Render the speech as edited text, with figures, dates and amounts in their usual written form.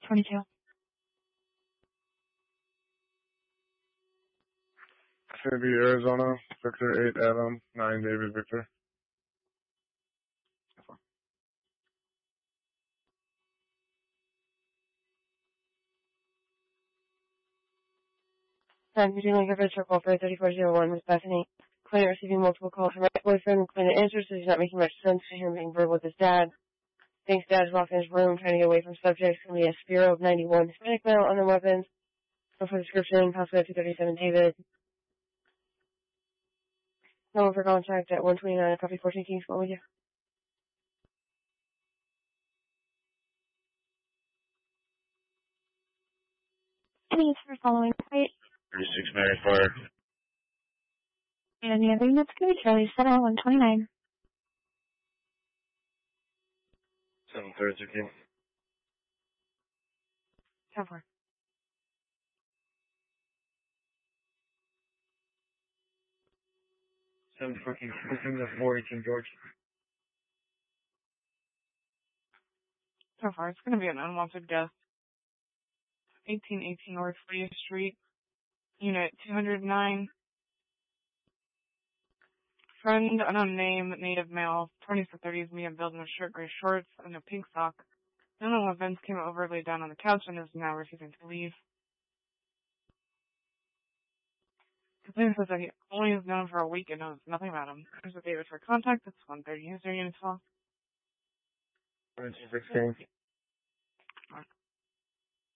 22. City, Arizona, Victor 8 Adam, 9 David Victor. Using like a call for 3401 with Bethany. Client receiving multiple calls from my boyfriend. Client answers, so he's not making much sense to him being verbal with his dad. Thinks dad's locked in his room, trying to get away from subjects. Going to be a Spiro of 91 Hispanic male on the weapons. Go for description, possibly 237 David. Number for contact at 129 Coffee 14 Kings. What with you? Thanks for following. Right. 36 Mary Fire. And the other unit's going to be Charlie 7129. 732 King. 10-4. 7-4 King. Within the 4 King George. 10-4. It's going to be an unwanted death. 1818 North 40th Street. Unit 209. Friend, unknown name, native male, 20s to 30s, medium build in a shirt, gray shorts, and a pink sock. Unknown events came over, laid down on the couch, and is now refusing to leave. The police says that he only is known for a week and knows nothing about him. There's a David for contact. It's 1:30. Is there unit 12? 16.